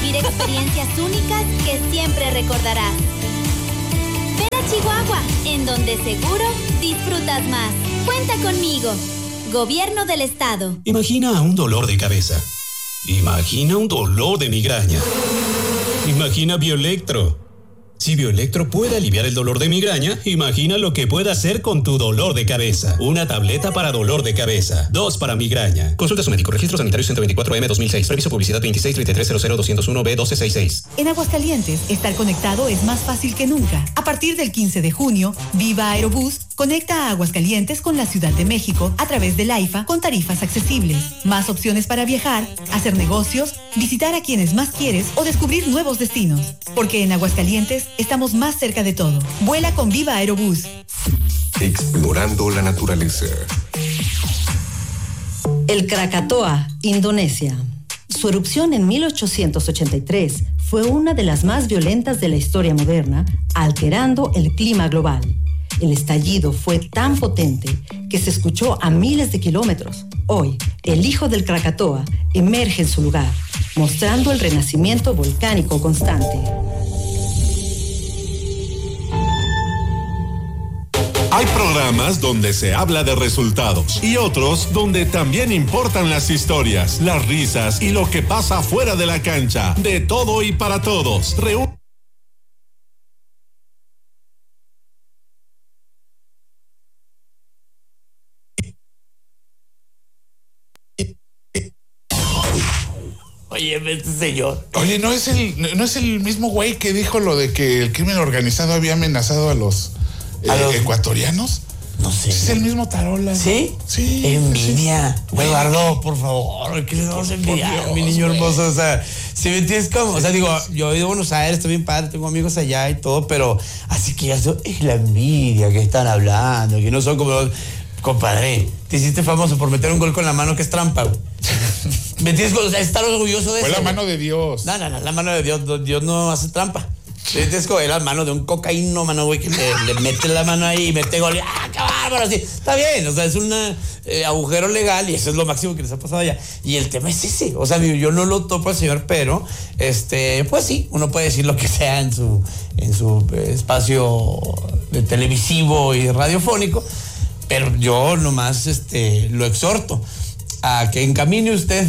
vivir experiencias únicas que siempre recordarás. Ven a Chihuahua, en donde seguro disfrutas más. Cuenta conmigo. Gobierno del Estado. Imagina un dolor de cabeza. Imagina un dolor de migraña. Imagina Bioelectro. Si Bioelectro puede aliviar el dolor de migraña, imagina lo que puede hacer con tu dolor de cabeza. Una tableta para dolor de cabeza. 2 para migraña. Consulta a su médico. Registro sanitario 124M 2006. Previso publicidad 2633000201B1266. En Aguascalientes, estar conectado es más fácil que nunca. A partir del 15 de junio, Viva Aerobús conecta a Aguascalientes con la Ciudad de México a través del AIFA con tarifas accesibles. Más opciones para viajar, hacer negocios, visitar a quienes más quieres o descubrir nuevos destinos. Porque en Aguascalientes estamos más cerca de todo. Vuela con Viva Aerobús. Explorando la naturaleza. El Krakatoa, Indonesia. Su erupción en 1883 fue una de las más violentas de la historia moderna, alterando el clima global. El estallido fue tan potente que se escuchó a miles de kilómetros. Hoy, el hijo del Krakatoa emerge en su lugar, mostrando el renacimiento volcánico constante. Hay programas donde se habla de resultados y otros donde también importan las historias, las risas y lo que pasa fuera de la cancha. De todo y para todos. Oye, este señor. Oye, ¿no es el mismo güey que dijo lo de que el crimen organizado había amenazado a los ecuatorianos? No sé. Es el mismo Tarola. ¿Sí? Sí. Envidia. Güey, Eduardo, por favor, ¿qué le vamos a envidiar, mi niño hermoso? O sea, si me entiendes cómo, o sea, digo, yo he ido a Buenos Aires, estoy bien padre, tengo amigos allá y todo, pero así que ya es la envidia que están hablando, que no son como los... Compadre, te hiciste famoso por meter un gol con la mano que es trampa, güey. ¿Me entiendes? O sea, estar orgulloso de eso. Fue la mano de Dios. No, la mano de Dios. Dios no hace trampa. Es como la mano de un cocaíno, mano, güey, que le mete la mano ahí y mete gol y ¡ah, qué bárbaro! Así, está bien, o sea, es un agujero legal y eso es lo máximo que les ha pasado allá. Y el tema es ese, o sea, yo no lo topo al señor, pero, pues sí, uno puede decir lo que sea en su espacio de televisivo y radiofónico, pero yo nomás, lo exhorto a que encamine usted.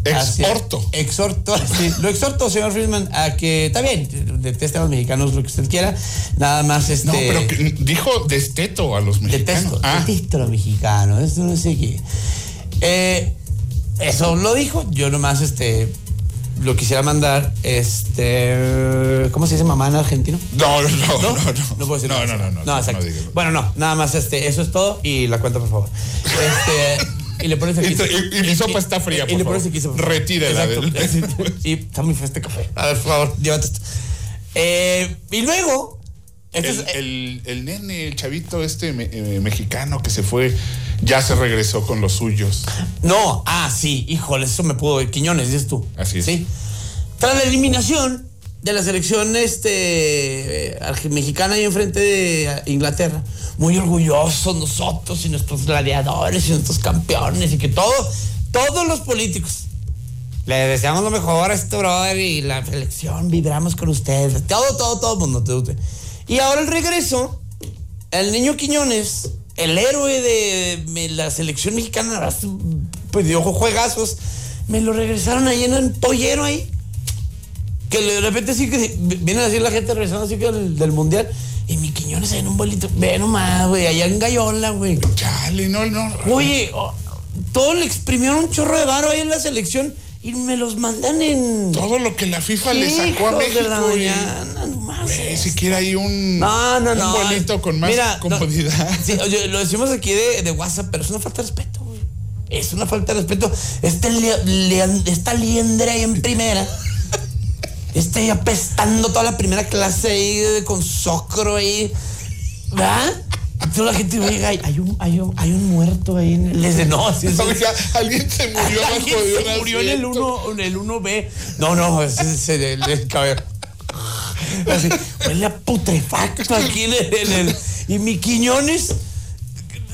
Exhorto, sí. Lo exhorto, señor Friedman, a que, está bien, deteste a los mexicanos lo que usted quiera, nada más No, pero que dijo desteto a los mexicanos. Detesto a los mexicanos, eso no sé qué. Eso lo dijo, yo nomás, lo quisiera mandar, ¿cómo se dice mamá en argentino? No puedo decir No, exacto. No, bueno, no, nada más, eso es todo y la cuenta, por favor. Y le pones aquí. Y mi sopa está fría, por favor. Retírela. Y está muy frío este café. A ver, por favor, llévate esto. Y luego... El nene, el chavito mexicano que se fue, ya se regresó con los suyos. No, sí, híjole, eso me pudo... Quiñones, dices tú. Así es. Sí. Tras la eliminación de la selección mexicana ahí enfrente de Inglaterra, muy orgullosos nosotros y nuestros gladiadores y nuestros campeones y que todos los políticos le deseamos lo mejor a este brother y la selección, vibramos con ustedes, todo el mundo. Y ahora el regreso, el niño Quiñones, el héroe de la selección mexicana, pues dio juegazos, me lo regresaron ahí en el pollero ahí. Que de repente sí que viene a decir la gente regresando así que del mundial. Y mi Quiñones ahí en un bolito. Ve nomás, güey, allá en Gallola, güey. Chale, no. Oye, todo le exprimieron un chorro de varo ahí en la selección y me los mandan en... Todo lo que la FIFA le sacó a México. Siquiera hay un bolito con más comodidad. Sí, oye, lo decimos aquí de WhatsApp, pero es una falta de respeto, güey. Es una falta de respeto. Esta liendre ahí en primera... apestando toda la primera clase ahí con socro ahí, ¿verdad? Toda la gente llega, hay un muerto ahí en el... Alguien se murió. Alguien se murió en el 1B. No, ese el cabello. Así, huele a putrefacto aquí en el... Y mi Quiñones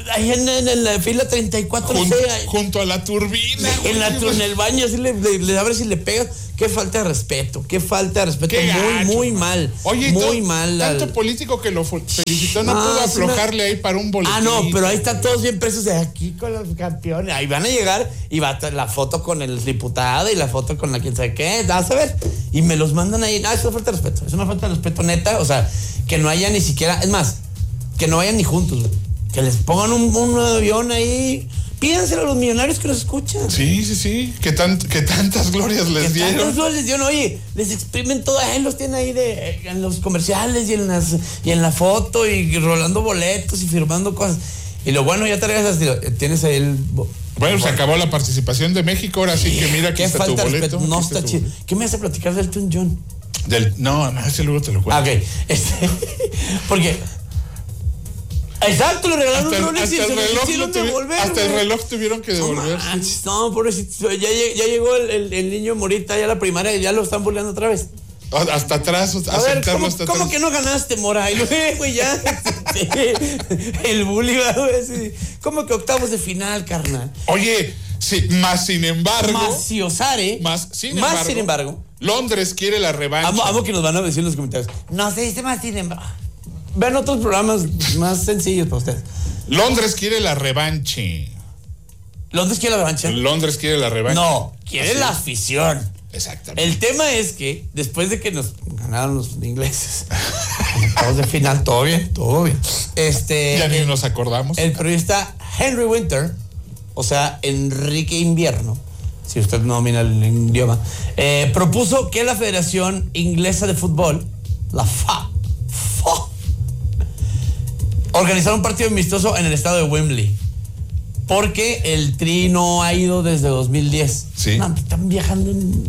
ahí en la fila 34C. Junto a la turbina. En el baño, así le abres y le pegas. Qué falta de respeto. Muy mal. Oye, muy mal. Tanto político que lo felicitó, no pudo aflojarle ahí para un boletín. No, pero ahí están todos bien presos de aquí con los campeones. Ahí van a llegar y va a estar la foto con el diputado y la foto con la quién sabe qué. Vas a ver. Y me los mandan ahí. Es una falta de respeto. Es una falta de respeto neta. O sea, que no haya ni siquiera. Es más, que no vayan ni juntos. Que les pongan un avión ahí. Pídanselo a los millonarios que los escuchan. Sí. Que tantas glorias les dieron. Tantas glorias les dieron. Oye, les exprimen todo. Los tienen ahí en los comerciales y en la foto y rolando boletos y firmando cosas. Y lo bueno, ya te regresas. Tienes ahí el... Bueno, se acabó la participación de México. Ahora sí que mira, aquí está tu boleto. No está chido. ¿Qué me hace platicar del Elton John? No, ese luego te lo cuento. Ok. Porque... Exacto, le regalaron un Rolex y se lo hicieron devolver. Hasta el reloj tuvieron que devolver. No, pobrecito, ya llegó el niño Morita ya a la primaria y ya lo están burlando otra vez. Hasta atrás, a ver, ¿cómo que no ganaste, Mora? Y güey, ya. El bully, güey. ¿Cómo que octavos de final, carnal? Oye, sí, más sin embargo. Más sin embargo. Londres quiere la revancha. Amo que nos van a decir en los comentarios. No se dice más sin embargo. Vean otros programas más sencillos para ustedes. Londres quiere la revancha. ¿Londres quiere la revancha? Londres quiere la revancha. No, quiere la afición. Exactamente. El tema es que después de que nos ganaron los ingleses, estamos de final, todo bien. Ya ni nos acordamos. El periodista Henry Winter, o sea, Enrique Invierno, si usted no domina el idioma, propuso que la Federación Inglesa de Fútbol, la FA, organizar un partido amistoso en el estado de Wembley. Porque el Tri no ha ido desde 2010. Sí. No, están viajando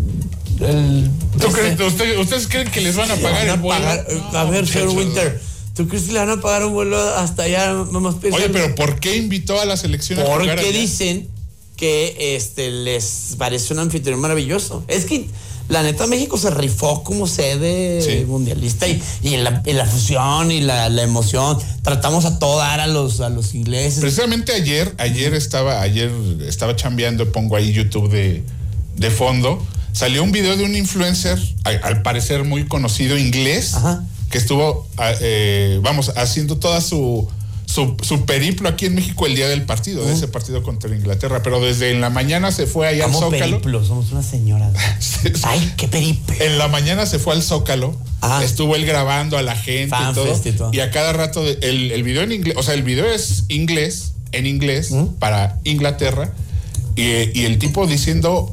en ¿Ustedes creen que les van a pagar el vuelo? A ver, señor Winter, ¿tú crees que le van a pagar un vuelo hasta allá? Oye, pero ¿por qué invitó a la selección a jugar allá? Porque dicen que les parece un anfitrión maravilloso. Es que la neta, México se rifó como sede mundialista y en la fusión y la emoción. Tratamos a todo dar a los ingleses. Precisamente ayer estaba chambeando, pongo ahí YouTube de fondo. Salió un video de un influencer, al parecer muy conocido, inglés, que estuvo, haciendo toda su periplo aquí en México el día del partido, de ese partido contra Inglaterra, pero desde en la mañana se fue allá al Zócalo. Periplo, somos unas señoras. Ay, qué periplo. En la mañana se fue al Zócalo, estuvo él grabando a la gente y todo. Y a cada rato el video en inglés, o sea, el video es en inglés para Inglaterra, y el tipo diciendo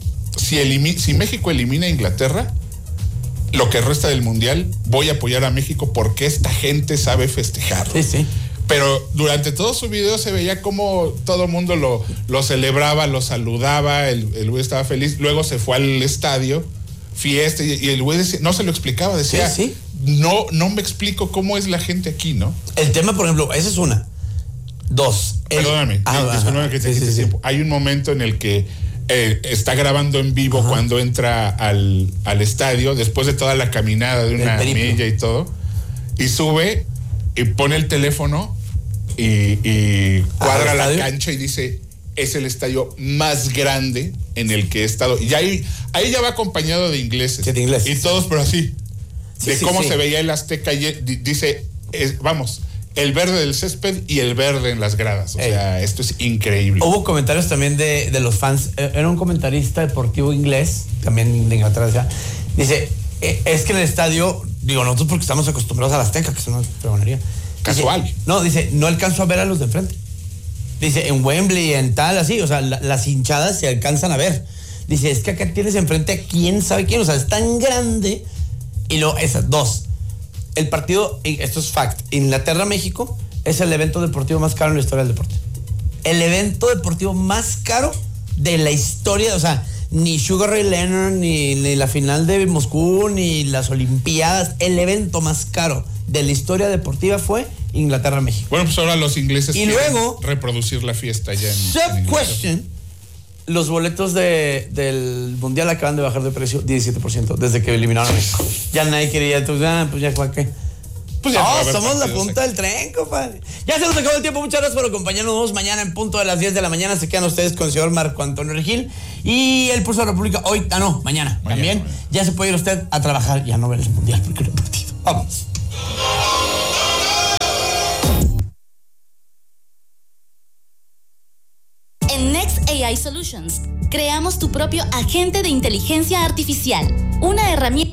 si México elimina a Inglaterra, lo que resta del mundial, voy a apoyar a México porque esta gente sabe festejarlo. Sí. Pero durante todo su video se veía como todo el mundo lo celebraba, lo saludaba, el güey estaba feliz. Luego se fue al estadio, fiesta, y el güey no se lo explicaba, decía, no me explico cómo es la gente aquí, ¿no? El tema, por ejemplo, esa es una. Dos. Perdóname, discúlpame que te quite tiempo. Hay un momento en el que está grabando en vivo cuando entra al estadio, después de toda la caminada de una milla y todo, y sube y pone el teléfono y cuadra la cancha y dice, es el estadio más grande en el que he estado. Y ahí ya va acompañado de ingleses. Sí, de ingleses. Y todos, pero así, cómo se veía el Azteca, y dice, el verde del césped y el verde en las gradas. O sea, esto es increíble. Hubo comentarios también de los fans. Era un comentarista deportivo inglés, también de Inglaterra. Dice, es que en el estadio, nosotros porque estamos acostumbrados a la Azteca, que es una pregonería. Casual. Dice, no alcanzo a ver a los de enfrente. Dice, en Wembley, en tal, así, o sea, las hinchadas se alcanzan a ver. Dice, es que acá tienes enfrente a quién sabe quién, o sea, es tan grande. Y luego, esas dos. El partido, esto es fact, Inglaterra-México es el evento deportivo más caro en la historia del deporte. El evento deportivo más caro de la historia, o sea, ni Sugar Ray Leonard, ni la final de Moscú, ni las Olimpiadas. El evento más caro de la historia deportiva fue Inglaterra-México. Bueno, pues ahora los ingleses quieren luego reproducir la fiesta ya en Sub-question, los boletos del Mundial acaban de bajar de precio 17% desde que eliminaron a México. Ya nadie quería, entonces, pues ya, ¿para qué? Pues ya no, somos la punta del tren, compadre. Ya se nos acabó el tiempo. Muchas gracias por acompañarnos. Mañana en punto de las 10 de la mañana se quedan ustedes con el señor Marco Antonio Regil. Y el Pulso de la República hoy, mañana también. Ya se puede ir usted a trabajar y a no ver el mundial porque no hay partido. Vamos. En Next AI Solutions, creamos tu propio agente de inteligencia artificial. Una herramienta.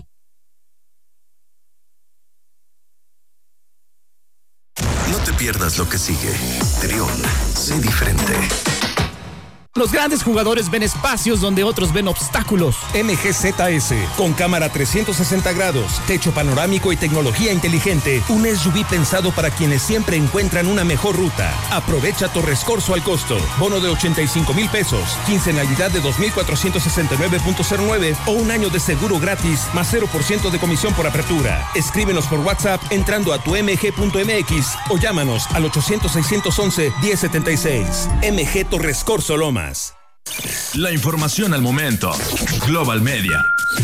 No te pierdas lo que sigue. Trión, sé diferente. Los grandes jugadores ven espacios donde otros ven obstáculos. MGZS, con cámara 360 grados, techo panorámico y tecnología inteligente. Un SUV pensado para quienes siempre encuentran una mejor ruta. Aprovecha Torres Corso al costo. Bono de 85,000 pesos, quincenalidad de 2,469.09 o un año de seguro gratis más 0% de comisión por apertura. Escríbenos por WhatsApp entrando a tu mg.mx o llámanos al 800-611-1076. MG Torres Corso Lomas. La información al momento. Global Media.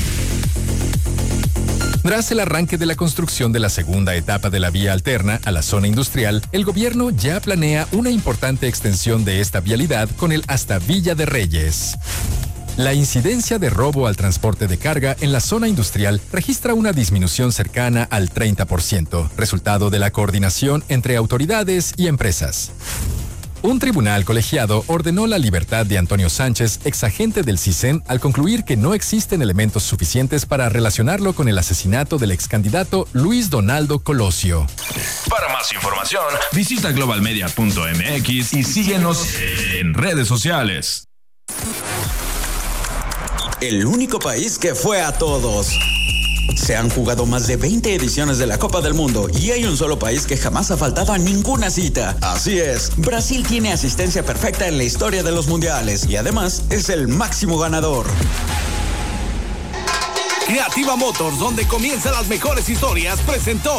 Tras el arranque de la construcción de la segunda etapa de la vía alterna a la zona industrial, el gobierno ya planea una importante extensión de esta vialidad con el hasta Villa de Reyes. La incidencia de robo al transporte de carga en la zona industrial registra una disminución cercana al 30%, resultado de la coordinación entre autoridades y empresas. Un tribunal colegiado ordenó la libertad de Antonio Sánchez, exagente del CISEN, al concluir que no existen elementos suficientes para relacionarlo con el asesinato del excandidato Luis Donaldo Colosio. Para más información, visita globalmedia.mx y síguenos en redes sociales. El único país que fue a todos. Se han jugado más de 20 ediciones de la Copa del Mundo y hay un solo país que jamás ha faltado a ninguna cita. Así es, Brasil tiene asistencia perfecta en la historia de los mundiales y además es el máximo ganador. Creativa Motors, donde comienzan las mejores historias, presentó.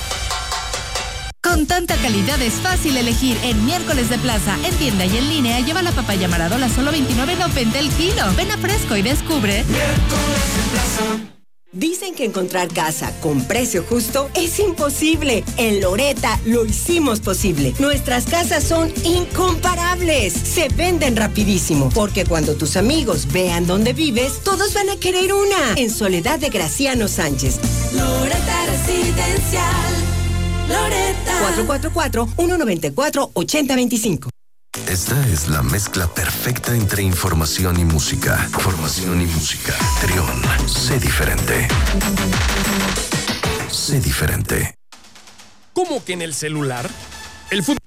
Con tanta calidad es fácil elegir. En Miércoles de Plaza, en tienda y en línea, lleva la papaya Maradola solo $29.90 el kilo. Ven a Fresco y descubre. Miércoles de Plaza. Dicen que encontrar casa con precio justo es imposible. En Loretta lo hicimos posible. Nuestras casas son incomparables. Se venden rapidísimo, porque cuando tus amigos vean dónde vives, todos van a querer una. En Soledad de Graciano Sánchez. Loretta Residencial. Loretta. 444-194-8025. Esta es la mezcla perfecta entre información y música. Información y música. Trión, sé diferente. Sé diferente. ¿Cómo que en el celular? El fútbol